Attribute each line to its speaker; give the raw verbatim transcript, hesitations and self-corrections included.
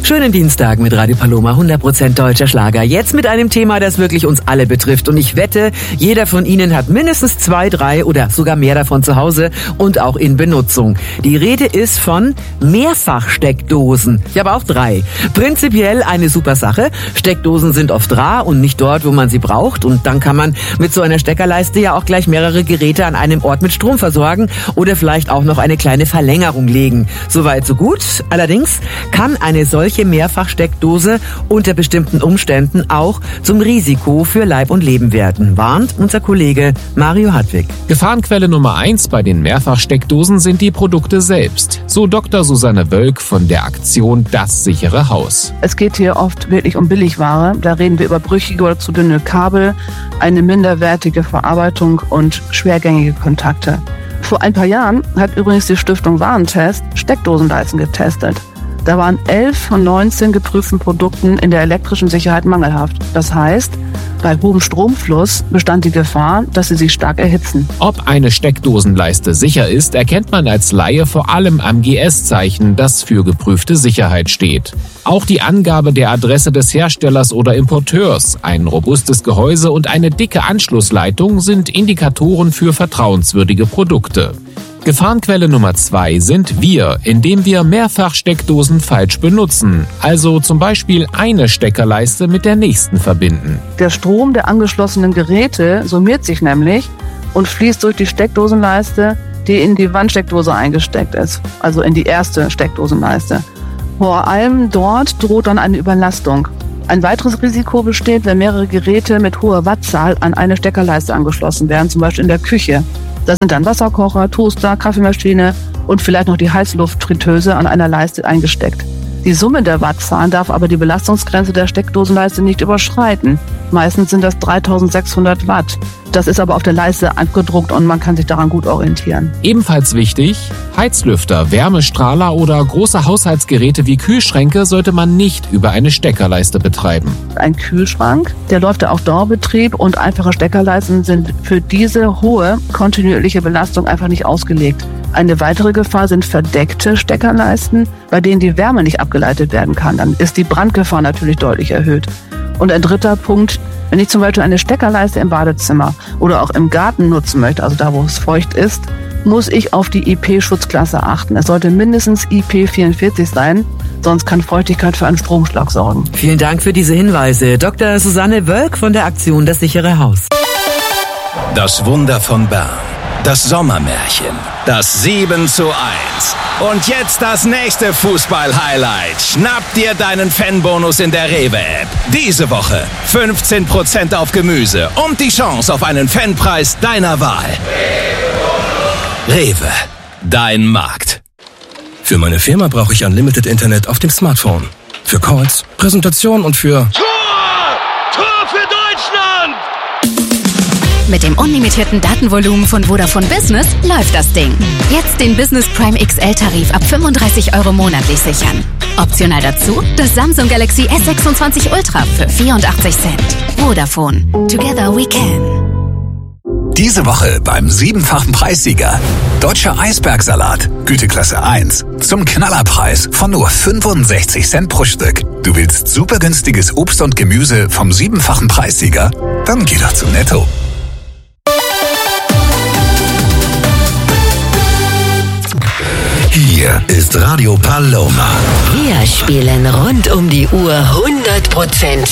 Speaker 1: Schönen Dienstag mit Radio Paloma, hundert Prozent deutscher Schlager. Jetzt mit einem Thema, das wirklich uns alle betrifft. Und ich wette, jeder von Ihnen hat mindestens zwei, drei oder sogar mehr davon zu Hause und auch in Benutzung. Die Rede ist von Mehrfachsteckdosen. Ich habe auch drei. Prinzipiell eine super Sache. Steckdosen sind oft rar und nicht dort, wo man sie braucht. Und dann kann man mit so einer Steckerleiste ja auch gleich mehrere Geräte an einem Ort mit Strom versorgen oder vielleicht auch noch eine kleine Verlängerung legen. Soweit, so gut. Allerdings kann eine solche Mehrfachsteckdose unter bestimmten Umständen auch zum Risiko für Leib und Leben werden, warnt unser Kollege Mario Hartwig.
Speaker 2: Gefahrenquelle Nummer eins bei den Mehrfachsteckdosen sind die Produkte selbst. So Doktor Susanne Wölk von der Aktion Das sichere Haus.
Speaker 3: Es geht hier oft wirklich um Billigware. Da reden wir über brüchige oder zu dünne Kabel, eine minderwertige Verarbeitung und schwergängige Kontakte. Vor ein paar Jahren hat übrigens die Stiftung Warentest Steckdosenleisten getestet. Da waren elf von neunzehn geprüften Produkten in der elektrischen Sicherheit mangelhaft. Das heißt, bei hohem Stromfluss bestand die Gefahr, dass sie sich stark erhitzen.
Speaker 2: Ob eine Steckdosenleiste sicher ist, erkennt man als Laie vor allem am G S-Zeichen, das für geprüfte Sicherheit steht. Auch die Angabe der Adresse des Herstellers oder Importeurs, ein robustes Gehäuse und eine dicke Anschlussleitung sind Indikatoren für vertrauenswürdige Produkte. Gefahrenquelle Nummer zwei sind wir, indem wir Mehrfachsteckdosen falsch benutzen, also zum Beispiel eine Steckerleiste mit der nächsten verbinden.
Speaker 3: Der Strom der angeschlossenen Geräte summiert sich nämlich und fließt durch die Steckdosenleiste, die in die Wandsteckdose eingesteckt ist, also in die erste Steckdosenleiste. Vor allem dort droht dann eine Überlastung. Ein weiteres Risiko besteht, wenn mehrere Geräte mit hoher Wattzahl an eine Steckerleiste angeschlossen werden, zum Beispiel in der Küche. Da sind dann Wasserkocher, Toaster, Kaffeemaschine und vielleicht noch die Heißluftfritteuse an einer Leiste eingesteckt. Die Summe der Wattzahlen darf aber die Belastungsgrenze der Steckdosenleiste nicht überschreiten. Meistens sind das dreitausendsechshundert Watt. Das ist aber auf der Leiste abgedruckt und man kann sich daran gut orientieren.
Speaker 2: Ebenfalls wichtig, Heizlüfter, Wärmestrahler oder große Haushaltsgeräte wie Kühlschränke sollte man nicht über eine Steckerleiste betreiben.
Speaker 3: Ein Kühlschrank, der läuft ja auf Dauerbetrieb und einfache Steckerleisten sind für diese hohe kontinuierliche Belastung einfach nicht ausgelegt. Eine weitere Gefahr sind verdeckte Steckerleisten, bei denen die Wärme nicht abgeleitet werden kann. Dann ist die Brandgefahr natürlich deutlich erhöht. Und ein dritter Punkt, wenn ich zum Beispiel eine Steckerleiste im Badezimmer oder auch im Garten nutzen möchte, also da, wo es feucht ist, muss ich auf die I P-Schutzklasse achten. Es sollte mindestens I P vierundvierzig sein, sonst kann Feuchtigkeit für einen Stromschlag sorgen.
Speaker 1: Vielen Dank für diese Hinweise. Doktor Susanne Wölk von der Aktion Das sichere Haus.
Speaker 4: Das Wunder von Bern. Das Sommermärchen. Das sieben zu eins. Und jetzt das nächste Fußball-Highlight. Schnapp dir deinen Fanbonus in der Rewe-App. Diese Woche fünfzehn Prozent auf Gemüse und die Chance auf einen Fanpreis deiner Wahl. Rewe. Dein Markt.
Speaker 5: Für meine Firma brauche ich Unlimited Internet auf dem Smartphone. Für Calls, Präsentationen und für...
Speaker 6: Tor! Tor für Deutschland!
Speaker 7: Mit dem unlimitierten Datenvolumen von Vodafone Business läuft das Ding. Jetzt den Business Prime X L-Tarif ab fünfunddreißig Euro monatlich sichern. Optional dazu das Samsung Galaxy S sechsundzwanzig Ultra für vierundachtzig Cent. Vodafone. Together we can.
Speaker 8: Diese Woche beim siebenfachen Preissieger. Deutscher Eisbergsalat, Güteklasse eins. Zum Knallerpreis von nur fünfundsechzig Cent pro Stück. Du willst super günstiges Obst und Gemüse vom siebenfachen Preissieger? Dann geh doch zu Netto. Hier ist Radio Paloma.
Speaker 9: Wir spielen rund um die Uhr hundert Prozent